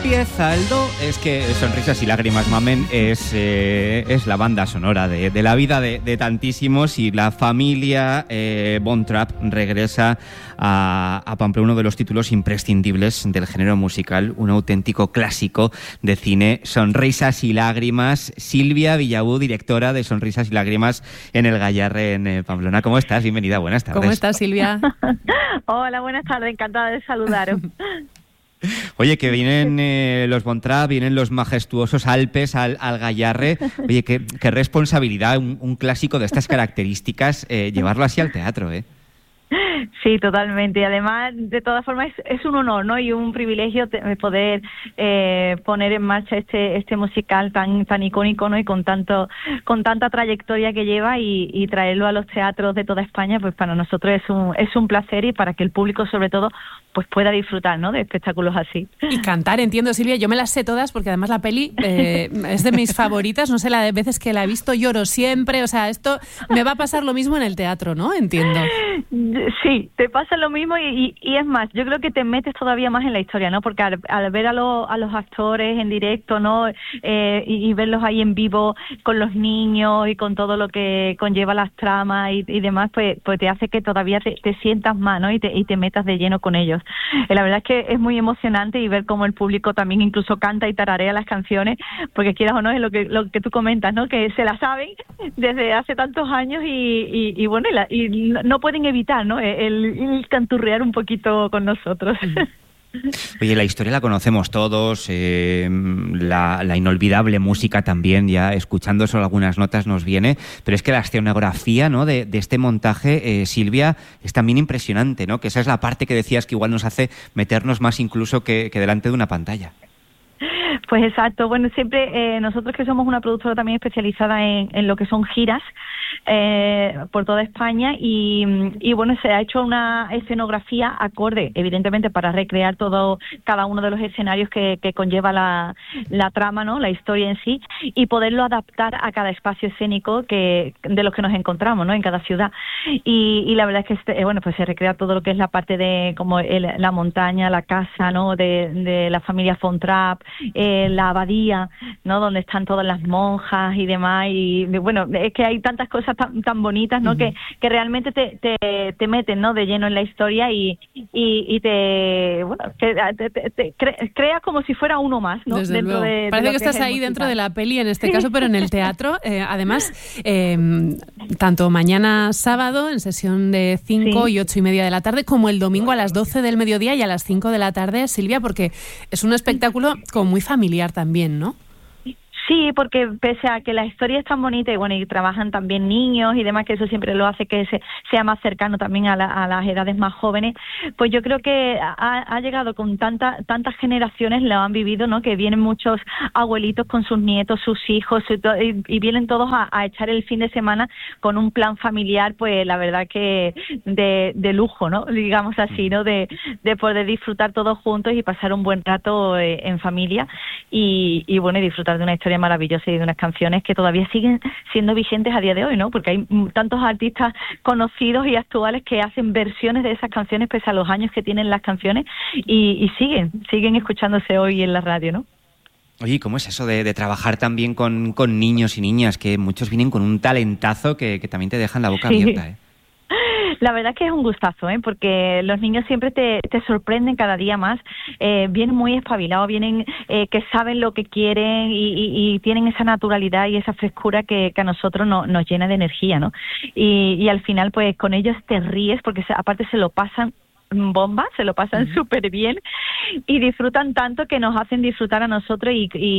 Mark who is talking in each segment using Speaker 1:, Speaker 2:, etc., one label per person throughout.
Speaker 1: empieza el do, es que Sonrisas y Lágrimas Mamen es la banda sonora de la vida de tantísimos, y la familia Von Trapp regresa a Pamplona, uno de los títulos imprescindibles del género musical, un auténtico clásico de cine, Sonrisas y Lágrimas. Silvia Villabú, directora de Sonrisas y Lágrimas en el Gayarre, en Pamplona. ¿Cómo estás? Bienvenida, buenas tardes.
Speaker 2: ¿Cómo estás, Silvia?
Speaker 3: Hola, buenas tardes, encantada de saludaros.
Speaker 1: Oye, que vienen los Von Trapp, vienen los majestuosos Alpes al Gayarre. Oye, qué responsabilidad, un clásico de estas características, llevarlo así al teatro, ¿eh?
Speaker 3: Sí, totalmente. Y además, de todas formas, es un honor, ¿no? Y un privilegio poder poner en marcha este musical tan icónico, ¿no? Y con tanta trayectoria que lleva, y traerlo a los teatros de toda España, pues para nosotros es un placer, y para que el público, sobre todo, pues pueda disfrutar, ¿no? De espectáculos así.
Speaker 2: Y cantar, entiendo, Silvia. Yo me las sé todas, porque además la peli es de mis favoritas. No sé, la de veces que la he visto lloro siempre. O sea, esto me va a pasar lo mismo en el teatro, ¿no? Entiendo.
Speaker 3: Sí, te pasa lo mismo, y es más, yo creo que te metes todavía más en la historia, ¿no? Porque al ver a los actores en directo, ¿no? Y verlos ahí en vivo con los niños y con todo lo que conlleva las tramas y demás, pues te hace que todavía te sientas más, ¿no? Y te metas de lleno con ellos. La verdad es que es muy emocionante, y ver cómo el público también incluso canta y tararea las canciones, porque quieras o no, es lo que tú comentas, ¿no? Que se la saben desde hace tantos años, y bueno, y no pueden evitar, ¿no? El canturrear un poquito con nosotros.
Speaker 1: Oye, la historia la conocemos todos, la inolvidable música también, ya escuchando solo algunas notas nos viene, pero es que la escenografía, ¿no? de este montaje, Silvia, es también impresionante, ¿no? Que esa es la parte que decías que igual nos hace meternos más incluso que delante de una pantalla.
Speaker 3: Pues exacto. Bueno, siempre nosotros, que somos una productora también especializada en lo que son giras por toda España, y bueno, se ha hecho una escenografía acorde, evidentemente, para recrear cada uno de los escenarios que conlleva la trama, ¿no? La historia en sí, y poderlo adaptar a cada espacio escénico de los que nos encontramos, ¿no? En cada ciudad. Y la verdad es que bueno, pues se recrea todo lo que es la parte de como la montaña, la casa, ¿no? De la familia Von Trapp, la abadía, ¿no? Donde están todas las monjas y demás, y bueno, es que hay tantas cosas tan bonitas, ¿no? Que realmente te meten, ¿no? De lleno en la historia, y te crea como si fuera uno más, ¿no?
Speaker 2: Desde luego. Parece que estás ahí dentro de la peli, en este caso, pero en el teatro. Además, tanto mañana sábado en sesión de 5 y 8 y media de la tarde, como el domingo a las 12 del mediodía y a las 5 de la tarde, Silvia, porque es un espectáculo como muy familiar también, ¿no?
Speaker 3: Sí, porque pese a que la historia es tan bonita, y bueno, y trabajan también niños y demás, que eso siempre lo hace que sea más cercano también a las edades más jóvenes, pues yo creo que ha llegado con tantas generaciones, lo han vivido, ¿no? Que vienen muchos abuelitos con sus nietos, sus hijos, y vienen todos a echar el fin de semana con un plan familiar, pues la verdad que de lujo, ¿no? Digamos así, ¿no? De poder disfrutar todos juntos y pasar un buen rato en familia, y bueno, y disfrutar de una historia maravillosa y de unas canciones que todavía siguen siendo vigentes a día de hoy, ¿no? Porque hay tantos artistas conocidos y actuales que hacen versiones de esas canciones pese a los años que tienen las canciones, y siguen escuchándose hoy en la radio, ¿no?
Speaker 1: Oye, ¿cómo es eso de trabajar también con niños y niñas? Que muchos vienen con un talentazo que también te dejan la boca abierta, ¿eh?
Speaker 3: La verdad que es un gustazo, porque los niños siempre te sorprenden cada día más. Vienen muy espabilados, vienen que saben lo que quieren, y tienen esa naturalidad y esa frescura que a nosotros nos llena de energía, ¿no? Y al final, pues con ellos te ríes, porque aparte se lo pasan bomba, se lo pasan súper bien, y disfrutan tanto que nos hacen disfrutar a nosotros,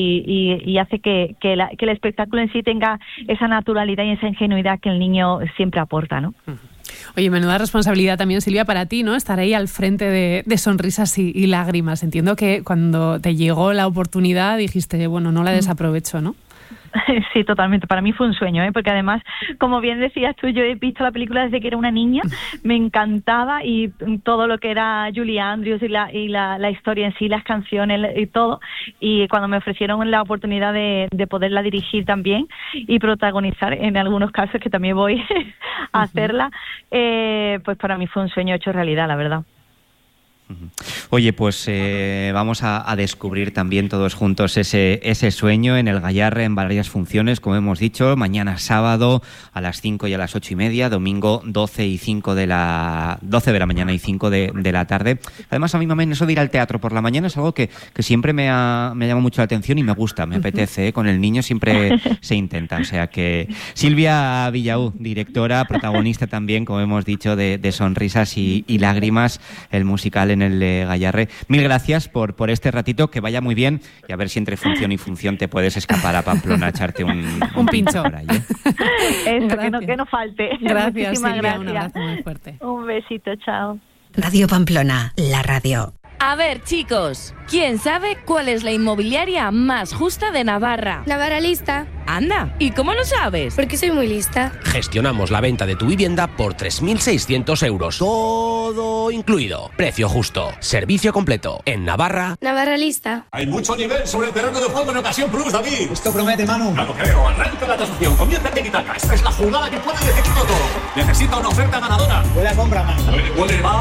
Speaker 3: y hace que el espectáculo en sí tenga esa naturalidad y esa ingenuidad que el niño siempre aporta, ¿no?
Speaker 2: Oye, menuda responsabilidad también, Silvia, para ti, ¿no? Estar ahí al frente de Sonrisas y Lágrimas. Entiendo que cuando te llegó la oportunidad dijiste, bueno, no la desaprovecho, ¿no?
Speaker 3: Sí, totalmente. Para mí fue un sueño, porque además, como bien decías tú, yo he visto la película desde que era una niña, me encantaba, y todo lo que era Julie Andrews y la historia en sí, las canciones y todo, y cuando me ofrecieron la oportunidad de poderla dirigir también y protagonizar en algunos casos, que también voy a hacerla, pues para mí fue un sueño hecho realidad, la verdad.
Speaker 1: Oye, pues vamos a descubrir también todos juntos ese sueño en el Gayarre en varias funciones, como hemos dicho, mañana sábado a las 5 y a las 8:30, domingo 12 de la mañana y 5 de la tarde. Además, a mí, Mamen, eso de ir al teatro por la mañana es algo que siempre me llama mucho la atención y me gusta, me apetece, ¿eh? Con el niño siempre se intenta. O sea que Silvia Villaú, directora, protagonista también, como hemos dicho, de Sonrisas y Lágrimas, el musical en el Gayarre. Mil gracias por este ratito, que vaya muy bien y a ver si entre función y función te puedes escapar a Pamplona a echarte un pincho por ahí, ¿eh?
Speaker 3: Eso, que no falte.
Speaker 2: Gracias, Silvia,
Speaker 3: gracias.
Speaker 2: un abrazo muy fuerte.
Speaker 3: Un besito, chao.
Speaker 4: Radio Pamplona, la radio.
Speaker 5: A ver, chicos, ¿quién sabe cuál es la inmobiliaria más justa de Navarra?
Speaker 6: Navarra Lista.
Speaker 5: Anda, ¿y cómo lo sabes?
Speaker 6: Porque soy muy lista.
Speaker 7: Gestionamos la venta de tu vivienda por 3.600 euros. Todo incluido. Precio justo. Servicio completo. En Navarra.
Speaker 6: Navarra Lista.
Speaker 8: Hay mucho nivel sobre el terreno de juego en Ocasión Plus, David.
Speaker 9: Esto promete, Manu.
Speaker 8: Claro, creo. Arranca la tasación. Comienza Tiki-Taka. Esta es la jugada que puede decidirlo todo. Necesita una oferta ganadora.
Speaker 9: Buena compra, Manu.
Speaker 8: Puede. Va.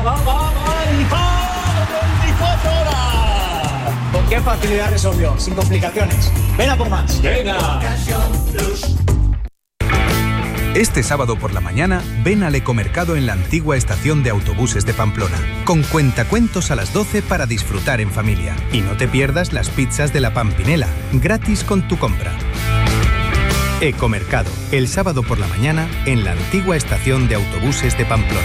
Speaker 8: 24 horas.
Speaker 9: ¿Con qué facilidad resolvió? Sin complicaciones. Ven a por más.
Speaker 8: Venga.
Speaker 10: Este sábado por la mañana, ven al Ecomercado en la antigua estación de autobuses de Pamplona, con cuentacuentos a las 12 para disfrutar en familia. Y no te pierdas las pizzas de la Pampinela, gratis con tu compra. Ecomercado, el sábado por la mañana, en la antigua estación de autobuses de Pamplona.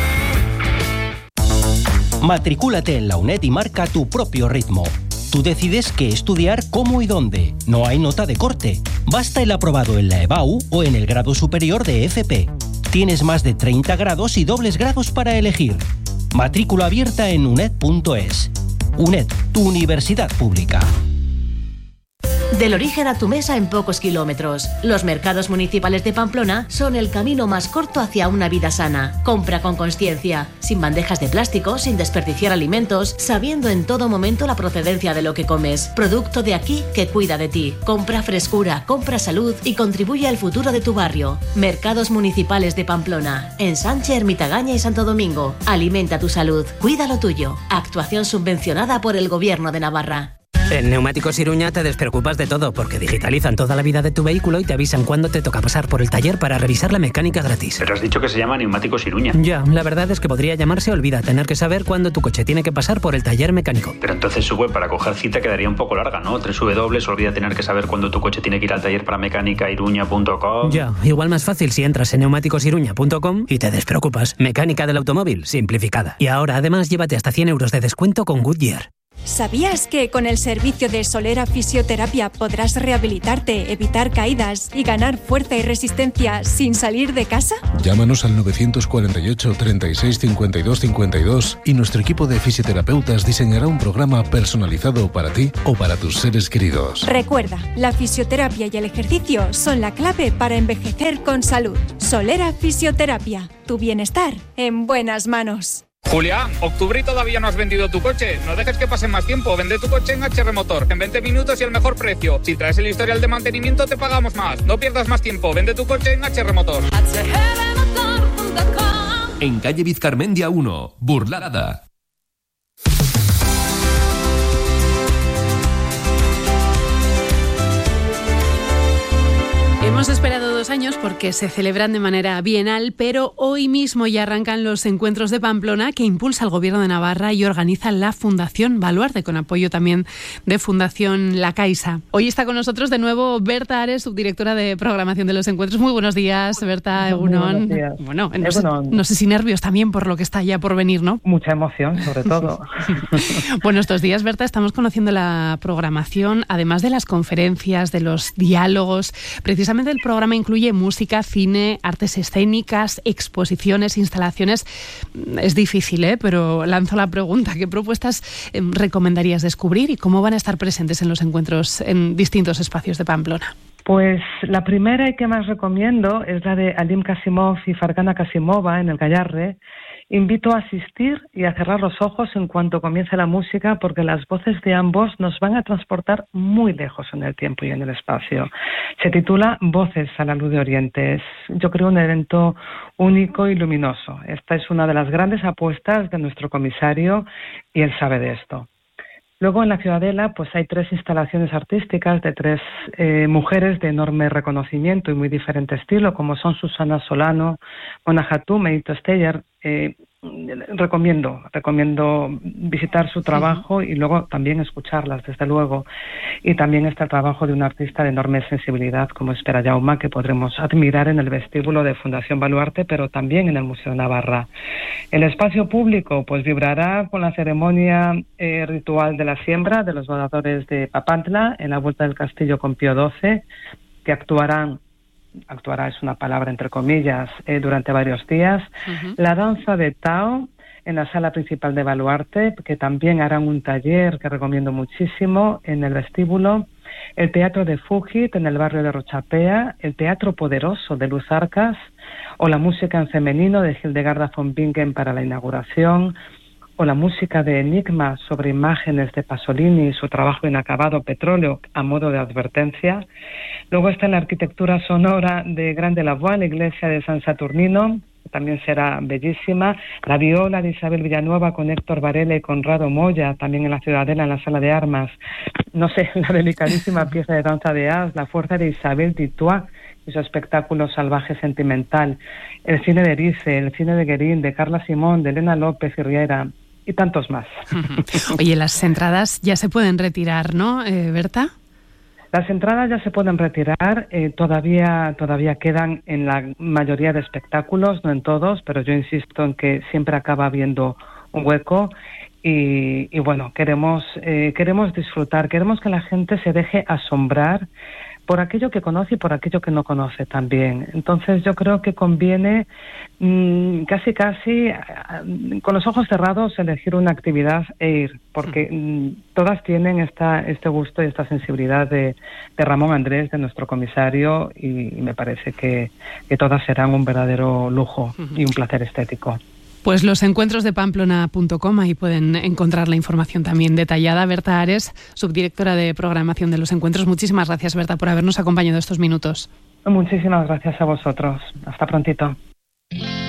Speaker 11: Matricúlate en la UNED y marca tu propio ritmo. Tú decides qué estudiar, cómo y dónde. No hay nota de corte. Basta el aprobado en la EBAU o en el grado superior de FP. Tienes más de 30 grados y dobles grados para elegir. Matrícula abierta en uned.es. UNED, tu universidad pública.
Speaker 12: Del origen a tu mesa en pocos kilómetros. Los mercados municipales de Pamplona son el camino más corto hacia una vida sana. Compra con consciencia, sin bandejas de plástico, sin desperdiciar alimentos, sabiendo en todo momento la procedencia de lo que comes. Producto de aquí que cuida de ti. Compra frescura, compra salud y contribuye al futuro de tu barrio. Mercados municipales de Pamplona. En Sánchez, Ermitagaña y Santo Domingo. Alimenta tu salud, cuida lo tuyo. Actuación subvencionada por el Gobierno de Navarra.
Speaker 13: En Neumáticos Iruña te despreocupas de todo porque digitalizan toda la vida de tu vehículo y te avisan cuándo te toca pasar por el taller para revisar la mecánica gratis.
Speaker 14: Pero has dicho que se llama Neumáticos Iruña.
Speaker 13: Ya, la verdad es que podría llamarse Olvida tener que saber cuándo tu coche tiene que pasar por el taller mecánico.
Speaker 14: Pero entonces su web para coger cita quedaría un poco larga, ¿no? Olvida tener que saber cuándo tu coche tiene que ir al taller para mecánicairuña.com.
Speaker 13: Ya, igual más fácil si entras en neumáticosiruña.com y te despreocupas. Mecánica del automóvil simplificada. Y ahora además llévate hasta 100 euros de descuento con Goodyear.
Speaker 15: ¿Sabías que con el servicio de Solera Fisioterapia podrás rehabilitarte, evitar caídas y ganar fuerza y resistencia sin salir de casa?
Speaker 16: Llámanos al 948 36 52 52 y nuestro equipo de fisioterapeutas diseñará un programa personalizado para ti o para tus seres queridos.
Speaker 15: Recuerda, la fisioterapia y el ejercicio son la clave para envejecer con salud. Solera Fisioterapia, tu bienestar en buenas manos.
Speaker 17: Julián, octubre y todavía no has vendido tu coche. No dejes que pase más tiempo. Vende tu coche en HR Motor. En 20 minutos y el mejor precio. Si traes el historial de mantenimiento te pagamos más. No pierdas más tiempo. Vende tu coche en HR Motor.
Speaker 18: En calle Vizcarmendia 1, Burlada.
Speaker 2: Hemos esperado 2 años porque se celebran de manera bienal, pero hoy mismo ya arrancan los encuentros de Pamplona que impulsa el Gobierno de Navarra y organiza la Fundación Baluarte, con apoyo también de Fundación La Caixa. Hoy está con nosotros de nuevo Berta Ares, subdirectora de programación de los encuentros. Muy buenos días, Berta, Egunon. Bueno, no sé si nervios también por lo que está ya por venir, ¿no?
Speaker 19: Mucha emoción, sobre todo.
Speaker 2: Bueno, estos días, Berta, estamos conociendo la programación, además de las conferencias, de los diálogos. Precisamente el programa incluye música, cine, artes escénicas, exposiciones, instalaciones. Es difícil, pero lanzo la pregunta. ¿Qué propuestas recomendarías descubrir y cómo van a estar presentes en los encuentros en distintos espacios de Pamplona?
Speaker 19: Pues la primera y que más recomiendo es la de Alim Kasimov y Fargana Kasimova en el Gayarre. Invito a asistir y a cerrar los ojos en cuanto comience la música, porque las voces de ambos nos van a transportar muy lejos en el tiempo y en el espacio. Se titula Voces a la luz de Oriente. Es, yo creo, un evento único y luminoso. Esta es una de las grandes apuestas de nuestro comisario y él sabe de esto. Luego en la Ciudadela pues hay 3 instalaciones artísticas de 3 mujeres de enorme reconocimiento y muy diferente estilo, como son Susana Solano, Mona Hatoum y Ito Steyer. Recomiendo visitar su trabajo y luego también escucharlas, desde luego. Y también está el trabajo de un artista de enorme sensibilidad como es Pere Jaume, que podremos admirar en el vestíbulo de Fundación Baluarte, pero también en el Museo Navarra. El espacio público pues vibrará con la ceremonia ritual de la siembra de los voladores de Papantla en la vuelta del castillo con Pío XII, que actuará es una palabra entre comillas, durante varios días. La danza de Tao en la sala principal de Baluarte, que también harán un taller que recomiendo muchísimo en el vestíbulo. El Teatro de Fugit en el barrio de Rochapea, el Teatro Poderoso de Luz Arcas, o la música en femenino de Hildegarda von Bingen para la inauguración, o la música de Enigma sobre imágenes de Pasolini y su trabajo inacabado Petróleo a modo de advertencia. Luego está la arquitectura sonora de Grande Lavoie, la iglesia de San Saturnino, que también será bellísima. La viola de Isabel Villanueva con Héctor Varela y Conrado Moya, también en la Ciudadela, en la Sala de Armas. No sé, la delicadísima pieza de danza de As, La fuerza de Isabel Titois y su espectáculo salvaje sentimental. El cine de Erice, el cine de Guérin, de Carla Simón, de Elena López y Riera, y tantos más.
Speaker 2: Oye, las entradas ya se pueden retirar, ¿no, Berta?
Speaker 19: Las entradas ya se pueden retirar, todavía quedan en la mayoría de espectáculos, no en todos, pero yo insisto en que siempre acaba habiendo un hueco y bueno, queremos disfrutar, queremos que la gente se deje asombrar por aquello que conoce y por aquello que no conoce también. Entonces yo creo que conviene casi con los ojos cerrados elegir una actividad e ir, porque todas tienen este gusto y esta sensibilidad de Ramón Andrés, de nuestro comisario, y me parece que todas serán un verdadero lujo y un placer estético.
Speaker 2: Pues los encuentros de Pamplona.com, ahí pueden encontrar la información también detallada. Berta Ares, subdirectora de programación de los encuentros. Muchísimas gracias, Berta, por habernos acompañado estos minutos.
Speaker 19: Muchísimas gracias a vosotros. Hasta prontito.